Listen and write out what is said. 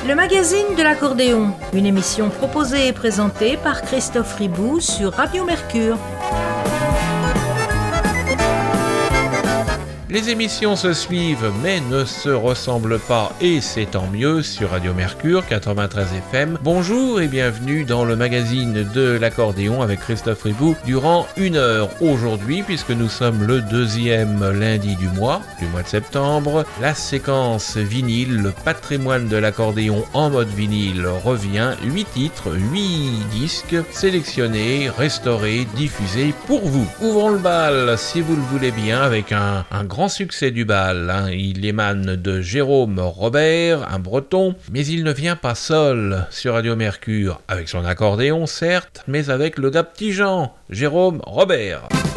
Le magazine de l'accordéon, une émission proposée et présentée par Christophe Ribou sur Radio Mercure. Les émissions se suivent mais ne se ressemblent pas et c'est tant mieux sur Radio Mercure 93 FM. Bonjour et bienvenue dans le magazine de l'accordéon avec Christophe Ribou durant 1 heure aujourd'hui puisque nous sommes le 2e lundi du mois de septembre. La séquence vinyle, le patrimoine de l'accordéon en mode vinyle revient. 8 titres, 8 disques sélectionnés, restaurés, diffusés pour vous. Ouvrons le bal si vous le voulez bien avec un grand succès du bal, Il émane de Jérôme Robert, un breton, mais il ne vient pas seul sur Radio Mercure, avec son accordéon certes, mais avec le gars petit Jean, Jérôme Robert.